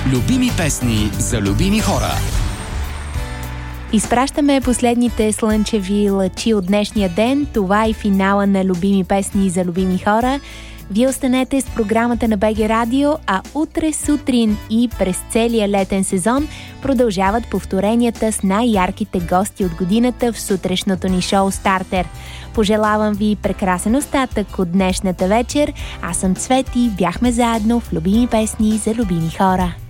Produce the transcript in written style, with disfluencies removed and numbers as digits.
Любими песни за любими хора. Изпращаме последните слънчеви лъчи от днешния ден. Това е финала на любими песни за любими хора. Вие останете с програмата на БГ Радио, а утре сутрин и през целия летен сезон продължават повторенията с най-ярките гости от годината в сутрешното ни шоу Стартер. Пожелавам ви прекрасен остатък от днешната вечер. Аз съм Цвети, бяхме заедно в любими песни за любими хора.